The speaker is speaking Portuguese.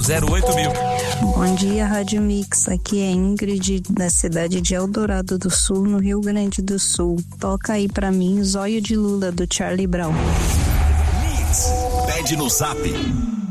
8000. Bom dia, Rádio Mix. Aqui é Ingrid, da cidade de Eldorado do Sul, no Rio Grande do Sul. Toca aí pra mim Zóio de Lula, do Charlie Brown. Mix, pede no Zap